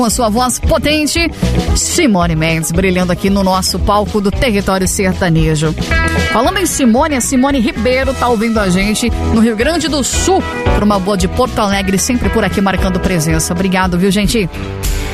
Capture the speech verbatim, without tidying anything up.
Com a sua voz potente, Simone Mendes brilhando aqui no nosso palco do Território Sertanejo. Falando em Simone, a Simone Ribeiro tá ouvindo a gente no Rio Grande do Sul, por uma boa de Porto Alegre, sempre por aqui marcando presença. Obrigado, viu, gente?